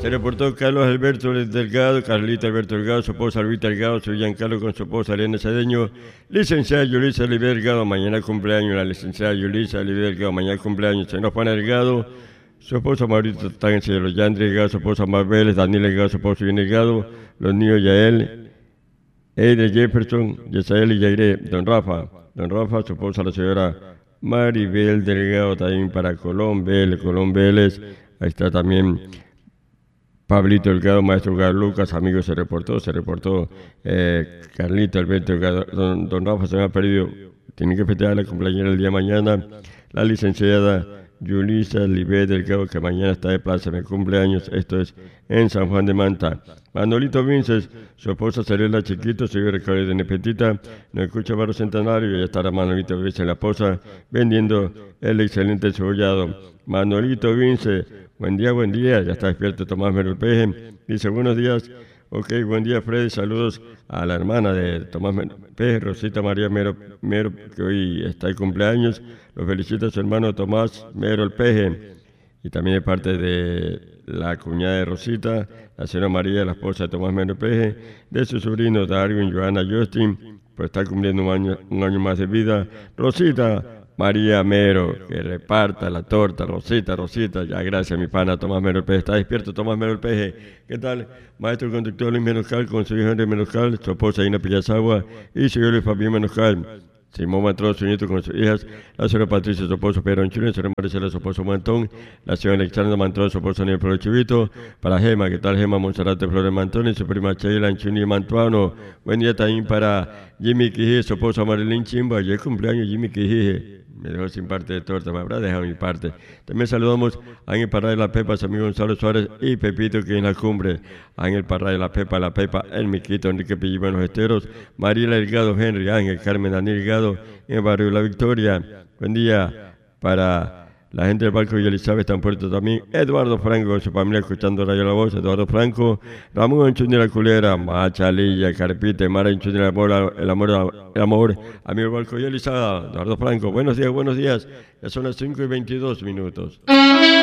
Se reportó Carlos Alberto Delgado, Carlito Alberto Delgado, su esposa Luis Delgado, su Giancarlo con su esposa Elena Cedeño, licenciada Yulisa Oliver Delgado, mañana cumpleaños, la licenciada Yulisa Oliver Delgado, mañana cumpleaños, señor Juan Delgado, su esposa Maurito Tánchez, los Yandri Delgado, su esposa Marbeles, Daniel Delgado, su esposo Bien Delgado, los niños Yael, Eire Jefferson, Yesael y Yaire, don Rafa, su esposa la señora Maribel Delgado, también para Colón Vélez, ahí está también Pablito Delgado, maestro Gar Lucas, amigos, se reportó, Carlito Alberto Delgado, don Rafa se me ha perdido, tiene que festejar la cumpleaños el día de mañana, la licenciada Yulisa Libé Delgado, que mañana está de plaza, mi cumpleaños, esto es en San Juan de Manta. Manolito Vinces, su esposa Serena Chiquito, señor Ricardo de Nepetita, nos escucha Barrio Centenario, y ya estará Manolito Vinces, la esposa, vendiendo el excelente cebollado. Manolito Vinces, buen día, ya está despierto Tomás Mero Peje, dice buenos días, ok, buen día Freddy, saludos a la hermana de Tomás Mero Peje, Rosita María Mero, que hoy está de cumpleaños, lo felicita a su hermano Tomás Mero el Peje, y también de parte de la cuñada de Rosita, la señora María, la esposa de Tomás Mero Peje, de su sobrino Darwin Johanna Justin, pues está cumpliendo un año más de vida, Rosita María Mero, que reparta la torta, Rosita, ya gracias mi pana Tomás Mero el Peje, está despierto Tomás Mero el Peje, ¿qué tal? Maestro conductor Luis Menoscal con su hijo Henry Menoscal, su esposa Ina Pillazagua y su hijo Luis Fabián Menoscal. Simón Matrón, su nieto con sus hijas, la señora Patricia, su esposo Pedro Anchulín, la señora Maricela, su esposo Mantón, la señora Alexandra Mantrón, su esposo Daniel Flores Chivito, para Gema, ¿qué tal Gema Monserrate Flores Mantón y su prima Sheila Anchulín Mantuano? Buen día también para Jimmy Quijije, su esposo Marilyn Chimba, ayer cumpleaños Jimmy Quijije, me dejó sin parte de torta, me habrá dejado mi parte. También saludamos a Ángel Parra de la Pepa, su amigo Gonzalo Suárez y Pepito, que en la cumbre, Ángel Parra de la Pepa, el Miquito, Enrique Pillín en los Esteros, Mariela Delgado, Henry Ángel, Carmen Daniel Delgado, en el barrio La Victoria. Buen día para la gente del Barco Villa Elizabeth, está en Puerto también. Eduardo Franco con su familia escuchando Radio La Voz. Eduardo Franco, Ramón Anchuni la Culera, Machalilla, Carpita, Mara Anchuni el amor, amigo del Barco Villa Elizabeth. Eduardo Franco, buenos días. Ya son las 5:22.